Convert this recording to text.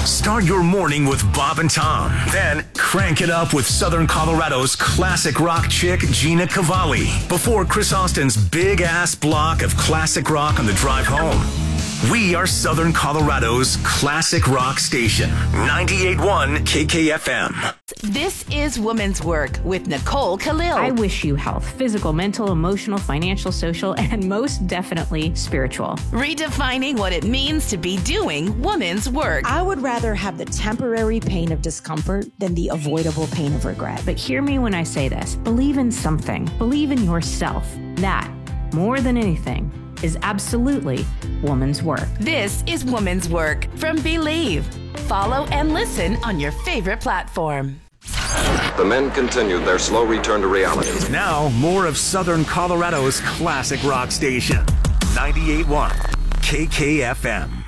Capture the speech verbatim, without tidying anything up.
Start your morning with Bob and Tom. Then crank it up with Southern Colorado's classic rock chick, Gina Cavalli, before Chris Austin's big-ass block of classic rock on the drive home. We are Southern Colorado's classic rock station, ninety-eight point one K K F M. This is Woman's Work with Nicole Khalil. I wish you health, physical, mental, emotional, financial, social, and most definitely spiritual. Redefining what it means to be doing woman's work. I would rather have the temporary pain of discomfort than the avoidable pain of regret. But hear me when I say this. Believe in something. Believe in yourself. That, more than anything, is absolutely woman's work. This is Woman's Work from Believe. Follow and listen on your favorite platform. The men continued their slow return to reality. Now, more of Southern Colorado's classic rock station, ninety-eight point one K K F M.